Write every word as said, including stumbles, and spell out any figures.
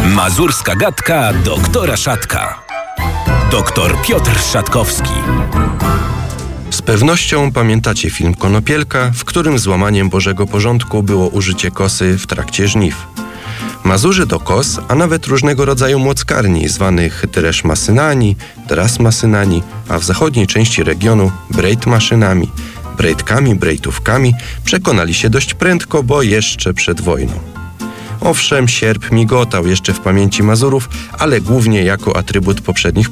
Mazurska gadka doktora Szatka. Doktor Piotr Szatkowski. Z pewnością pamiętacie film Konopielka, w którym złamaniem Bożego porządku było użycie kosy w trakcie żniw. Mazurzy do kos, a nawet różnego rodzaju młockarni, zwanych dreszmaszynami, drasmaszynami, a w zachodniej części regionu brejdmaszynami, brejdkami, brejdówkami, przekonali się dość prędko, bo jeszcze przed wojną. Owszem, sierp migotał jeszcze w pamięci Mazurów, ale głównie jako atrybut poprzednich